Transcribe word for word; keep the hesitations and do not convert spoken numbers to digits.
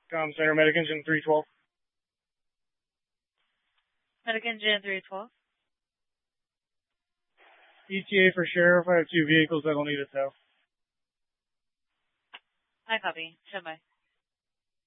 Com Center, Medic Engine three twelve. Medic Engine three twelve. E T A for Sheriff. I have two vehicles that'll need a tow. I copy. Stand by.